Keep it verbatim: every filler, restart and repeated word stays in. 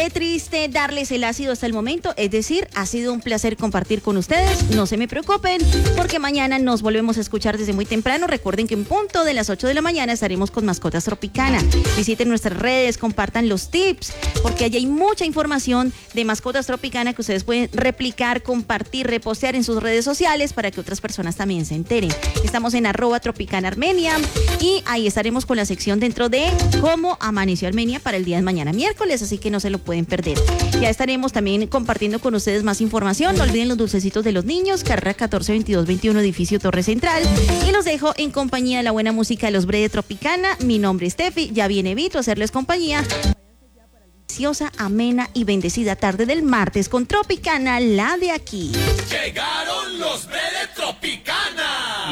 Qué triste darles el ácido hasta el momento, es decir, ha sido un placer compartir con ustedes. No se me preocupen, porque mañana nos volvemos a escuchar desde muy temprano. Recuerden que en punto de las ocho de la mañana estaremos con Mascotas Tropicana. Visiten nuestras redes, compartan los tips, porque allí hay mucha información de Mascotas Tropicana que ustedes pueden replicar, compartir, repostear en sus redes sociales para que otras personas también se enteren. Estamos en arroba Tropicana Armenia y ahí estaremos con la sección dentro de cómo amaneció Armenia para el día de mañana miércoles, así que no se lo pueden perder. Ya estaremos también compartiendo con ustedes más información. No olviden los dulcecitos de los niños, carrera catorce veintidós veintiuno, edificio Torre Central. Y los dejo en compañía de la buena música de los Brede Tropicana. Mi nombre es Steffi, ya viene Vito a hacerles compañía. Deliciosa, amena y bendecida tarde del martes con Tropicana, la de aquí. Llegaron los Brede Tropicana.